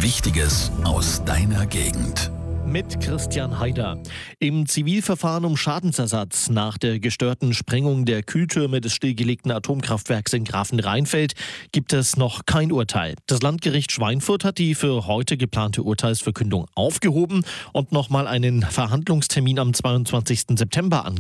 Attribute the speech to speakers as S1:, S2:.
S1: Wichtiges aus deiner Gegend.
S2: Mit Christian Haider. Im Zivilverfahren um Schadensersatz nach der gestörten Sprengung der Kühltürme des stillgelegten Atomkraftwerks in Grafenrheinfeld gibt es noch kein Urteil. Das Landgericht Schweinfurt hat die für heute geplante Urteilsverkündung aufgehoben und nochmal einen Verhandlungstermin am 22. September angekündigt.